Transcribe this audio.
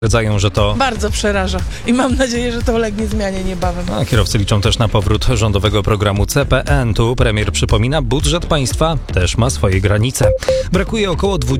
Stwierdzają, że to... Bardzo przeraża i mam nadzieję, że to ulegnie zmianie niebawem. A kierowcy liczą też na powrót rządowego programu CPN. Tu premier przypomina, budżet państwa też ma swoje granice. Brakuje około